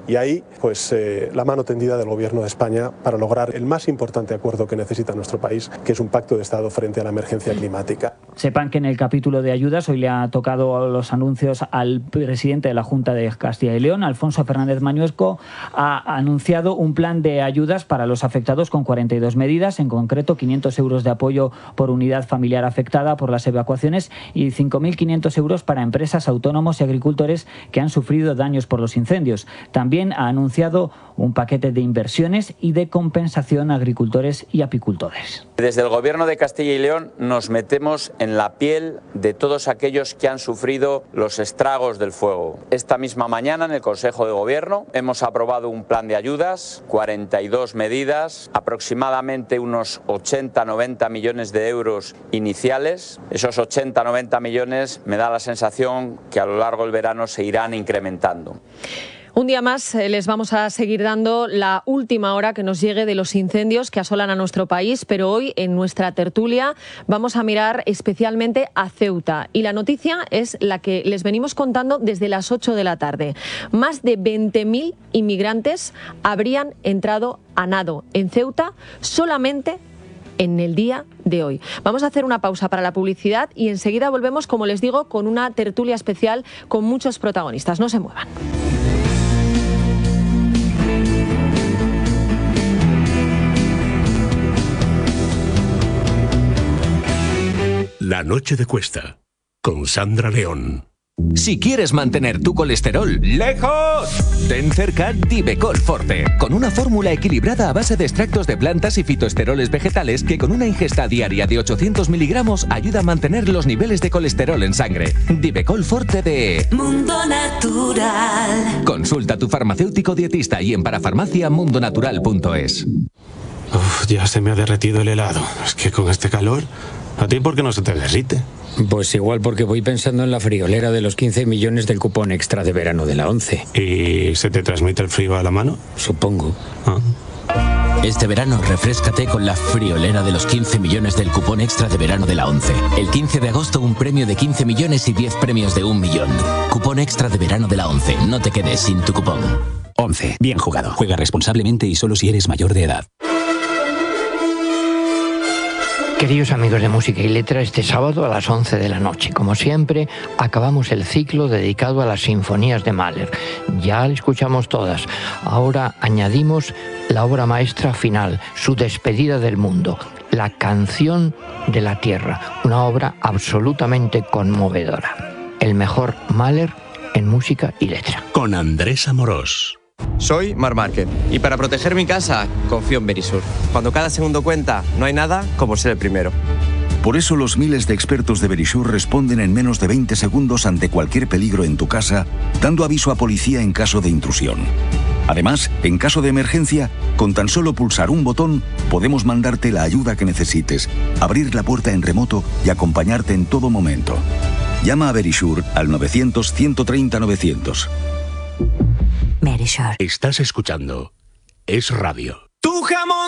Y ahí, pues, la mano tendida del Gobierno de España para lograr el más importante acuerdo que necesita nuestro país, que es un pacto de Estado frente a la emergencia climática. Sepan que en el capítulo de ayudas hoy le ha tocado los anuncios al presidente de la Junta de Castilla y León, Alfonso Fernández Mañueco. Ha anunciado un plan de ayudas para los afectados con 42 medidas, en concreto 500 euros de apoyo por unidad familiar afectada por las evacuaciones y 5.500 euros para empresas, autónomos y agricultores que han sufrido daños por los incendios. También ha anunciado un paquete de inversiones y de compensación a agricultores y apicultores. Desde el Gobierno de Castilla y León nos metemos en la piel de todos aquellos que han sufrido los estragos del fuego. Esta misma mañana en el Consejo de Gobierno hemos aprobado un plan de ayudas, 42 medidas, aproximadamente unos 80-90 millones de euros iniciales. Esos 80-90 millones me da la sensación que a lo largo del verano se irán incrementando. Un día más les vamos a seguir dando la última hora que nos llegue de los incendios que asolan a nuestro país, pero hoy en nuestra tertulia vamos a mirar especialmente a Ceuta. Y la noticia es la que les venimos contando desde las 8 de la tarde. Más de 20.000 inmigrantes habrían entrado a nado en Ceuta solamente en el día de hoy. Vamos a hacer una pausa para la publicidad y enseguida volvemos, como les digo, con una tertulia especial con muchos protagonistas. No se muevan. La noche de Cuesta, con Sandra León. Si quieres mantener tu colesterol lejos, ten cerca Divecol Forte, con una fórmula equilibrada a base de extractos de plantas y fitoesteroles vegetales que con una ingesta diaria de 800 miligramos ayuda a mantener los niveles de colesterol en sangre. Divecol Forte de Mundo Natural. Consulta a tu farmacéutico dietista y en parafarmaciamundonatural.es. Ya se me ha derretido el helado. Es que con este calor... ¿A ti por qué no se te derrite? Pues igual porque voy pensando en la friolera de los 15 millones del cupón extra de verano de la 11. ¿Y se te transmite el frío a la mano? Supongo. Este verano refréscate con la friolera de los 15 millones del cupón extra de verano de la 11. El 15 de agosto un premio de 15 millones y 10 premios de 1 millón. Cupón extra de verano de la 11. No te quedes sin tu cupón. 11. Bien jugado. Juega responsablemente y solo si eres mayor de edad. Queridos amigos de Música y Letra, este sábado a las 11 de la noche, como siempre, acabamos el ciclo dedicado a las sinfonías de Mahler. Ya le escuchamos todas. Ahora añadimos la obra maestra final, su despedida del mundo, la Canción de la Tierra, una obra absolutamente conmovedora. El mejor Mahler en Música y Letra. Con Andrés Amorós. Soy Marc Márquez y para proteger mi casa confío en Verisur. Cuando cada segundo cuenta, no hay nada como ser el primero. Por eso los miles de expertos de Verisur responden en menos de 20 segundos ante cualquier peligro en tu casa, dando aviso a policía en caso de intrusión. Además, en caso de emergencia, con tan solo pulsar un botón, podemos mandarte la ayuda que necesites, abrir la puerta en remoto y acompañarte en todo momento. Llama a Verisur al 900-130-900. Estás escuchando Es Radio. ¡Tu jamón